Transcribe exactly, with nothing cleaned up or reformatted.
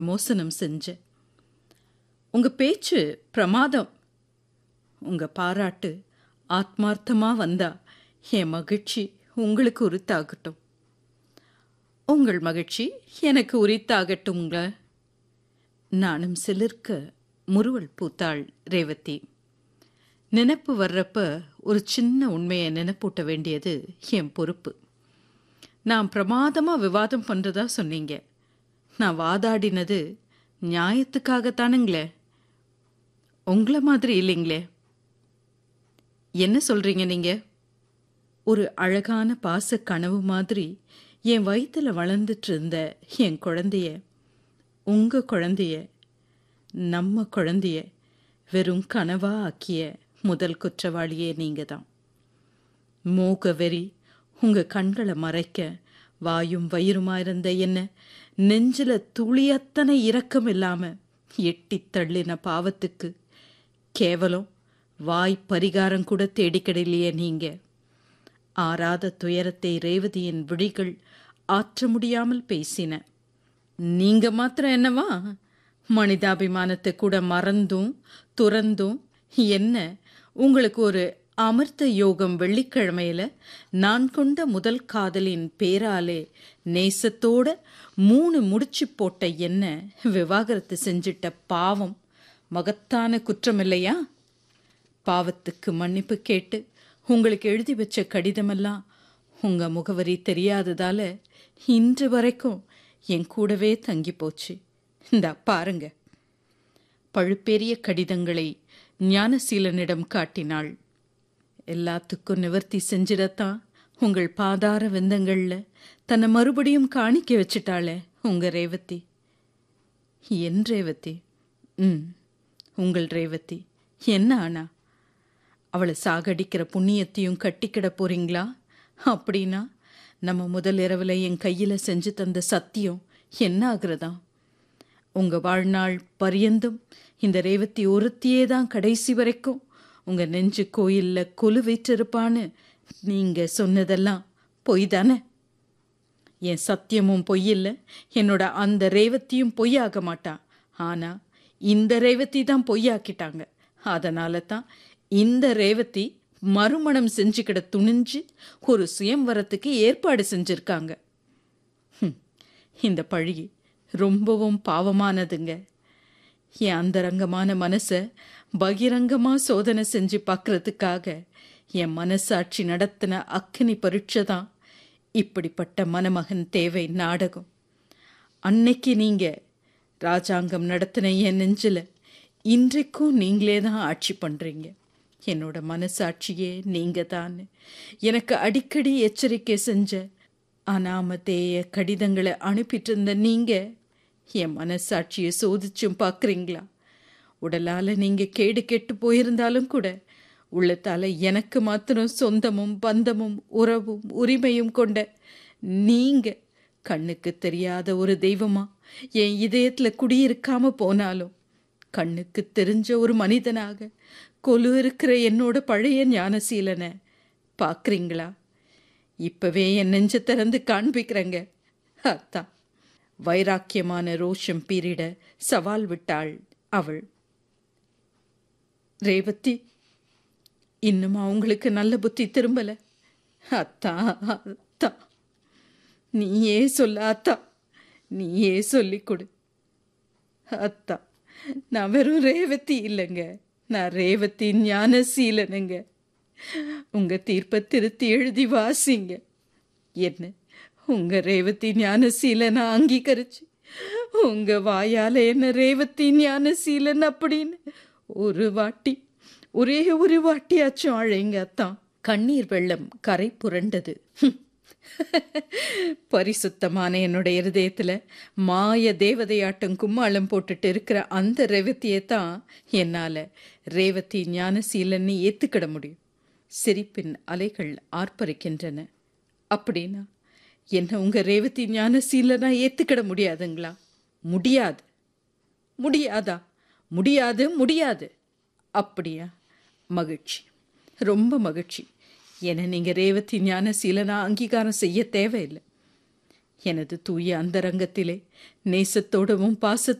மோசனம் செஞ்ச. உங்க பேச்சு பிரமாதம். உங்க பாராட்டு ஆத்மார்த்தமா வந்தா என் மகிழ்ச்சி உங்களுக்கு உரித்தாகட்டும். உங்கள் மகிழ்ச்சி எனக்கு உரித்தாகட்டும்ங்க. நானும் சிலிர்க்க முறுவல் பூத்தாள் ரேவதி. நினைப்பு வர்றப்ப ஒரு சின்ன உண்மையை நினைப்பூட்ட வேண்டியது என் பொறுப்பு. நான் பிரமாதமாக விவாதம் பண்ணுறதா சொன்னீங்க. நான் வாதாடினது நியாயத்துக்காகத்தானுங்களே, உங்களை மாதிரி இல்லைங்களே. என்ன சொல்கிறீங்க நீங்கள்? ஒரு அழகான பாச கனவு மாதிரி என் வயிற்றில் வளர்ந்துட்டு இருந்த என் குழந்தைய, உங்கள் குழந்தைய, நம்ம குழந்தைய வெறும் கனவா ஆக்கிய முதல் குற்றவாளியே நீங்கள் தான். மோக வெறி உங்கள் கண்களை மறைக்க வாயும் வயிறுமா இருந்த என்ன நெஞ்சில் துளியத்தனை இரக்கம் இல்லாமல் எட்டி தள்ளின பாவத்துக்கு கேவலம் வாய் பரிகாரம் கூட தேடிக்கடையிலையே நீங்கள். ஆறாத துயரத்தை ரேவதியின் விழிகள் ஆற்ற முடியாமல் பேசின. நீங்க மாத்திரம் என்னவா மனிதாபிமானத்தை கூட மறந்தும் துறந்தும் என்ன உங்களுக்கு ஒரு அமிர்த யோகம் வெள்ளிக்கிழமையில நான் கொண்ட முதல் காதலின் பேராலே நேசத்தோட மூணு முடிச்சு போட்ட என்ன விவாகரத்து செஞ்சிட்ட பாவம் மகத்தான குற்றம் இல்லையா? பாவத்துக்கு மன்னிப்பு கேட்டு உங்களுக்கு எழுதி வச்ச கடிதமெல்லாம் உங்க முகவரி தெரியாததால இன்று வரைக்கும் என் கூடவே தங்கி போச்சு. இந்தா பாருங்க. பழுப்பேறிய கடிதங்களை ஞானசீலனிடம் காட்டினாள். எல்லாத்துக்கும் நிவர்த்தி செஞ்சிடத்தான் உங்கள் பாதார வெந்தங்கள்ல தன்னை மறுபடியும் காணிக்க வச்சிட்டாளே உங்க ரேவதி. என் ரேவதி? ம், உங்கள் ரேவதி. என்ன ஆனா? அவளை சாகடிக்கிற புண்ணியத்தையும் கட்டிக்கிட போறீங்களா? அப்படின்னா நம்ம முதல் இரவில் என் கையில் செஞ்சு தந்த சத்தியம் என்ன ஆகுறதா? உங்கள் வாழ்நாள் பரியந்தும் இந்த ரேவதி ஒருத்தியே தான் கடைசி வரைக்கும் உங்கள் நெஞ்சு கோயிலில் கொலு வைற்றிருப்பான்னு நீங்கள் சொன்னதெல்லாம் பொய் தானே? என் சத்தியமும் பொய்யில்லை, என்னோட அந்த ரேவதியும் பொய்யாக மாட்டா. ஆனால் இந்த ரேவதி தான் பொய்யாக்கிட்டாங்க. அதனால தான் இந்த ரேவதி மறுமணம் செஞ்சுக்கிட துணிஞ்சு ஒரு சுயம்வரத்துக்கு ஏற்பாடு செஞ்சுருக்காங்க. இந்த பழி ரொம்பவும் பாவமானதுங்க. என் அந்தரங்கமான மனசை பகிரங்கமாக சோதனை செஞ்சு பார்க்கறதுக்காக என் மனசாட்சி நடத்தின அக்கினி பரீட்சை தான் இப்படிப்பட்ட மணமகன் தேவை நாடகம். அன்னைக்கு நீங்கள் ராஜாங்கம் நடத்தின என் நெஞ்சில் இன்றைக்கும் நீங்களே தான் ஆட்சி பண்ணுறீங்க. என்னோட மனசாட்சியே நீங்கள் தான். எனக்கு அடிக்கடி எச்சரிக்கை செஞ்ச அனாமதேய கடிதங்களை அனுப்பிட்டு இருந்த நீங்கள் என் மனசாட்சியை சோதிச்சும் பார்க்குறீங்களா? உடலால் நீங்கள் கேடு கெட்டு போயிருந்தாலும் கூட உள்ளத்தால் எனக்கு மாத்திரம் சொந்தமும் பந்தமும் உறவும் உரிமையும் கொண்ட நீங்கள் கண்ணுக்கு தெரியாத ஒரு தெய்வமா என் இதயத்தில் குடியிருக்காம போனாலும் கண்ணுக்கு தெரிஞ்ச ஒரு மனிதனாக கொலு இருக்கிற என்னோட பழைய ஞானசீலனை பார்க்குறீங்களா? இப்பவே என் நெஞ்ச திறந்து காண்பிக்கிறேங்க. அத்தான் வைராக்கியமான ரோஷம் பீரிட சவால் விட்டாள் அவள். ரேவதி, இன்னும் அவங்களுக்கு நல்ல புத்தி திரும்பல. அத்தா அத்தா நீயே சொல்ல அத்தா, நீயே சொல்லி கொடு அத்தா. நான் வெறும் ரேவதி இல்லைங்க, நான் ரேவதி ஞானசீலனுங்க. உங்க தீர்ப்பை திருத்தி எழுதி வாசிங்க. என்ன உங்க ரேவதி ஞானசீலனை அங்கீகரிச்சு உங்க வாயால என்ன ரேவதி ஞானசீலன் அப்படின்னு ஒரு வாட்டி, ஒரே ஒரு வாட்டியாச்சும் அழைங்க அத்தான். கண்ணீர் வெள்ளம் கரை புரண்டது. பரிசுத்தமான என்னுடைய இருதயத்தில் மாய தேவதையாட்டம் கும்மாளம் போட்டுட்டு இருக்கிற அந்த ரேவதியை தான் என்னால் ரேவதி ஞானசீலன்னு ஏற்றுக்கிட முடியும். சிரிப்பின் அலைகள் ஆர்ப்பரிக்கின்றன. அப்படின்னா என்ன உங்கள் ரேவதி ஞானசீலனா ஏற்றுக்கிட முடியாதுங்களா? முடியாது. முடியாதா? முடியாது முடியாது. அப்படியா? மகிழ்ச்சி, ரொம்ப மகிழ்ச்சி. என நீங்கள் ரேவதி ஞானசீலனா அங்கீகாரம் செய்ய தேவையில்லை. எனது தூய அந்தரங்கத்திலே நேசத்தோடவும் பாசத்தோடவும்